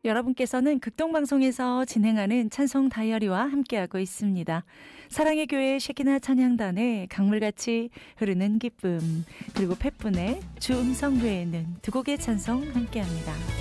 여러분께서는 극동방송에서 진행하는 찬송 다이어리와 함께하고 있습니다. 사랑의 교회 쉐키나 찬양단의 강물같이 흐르는 기쁨, 그리고 팻분의 주 음성 외에는 두 곡의 찬송 함께합니다.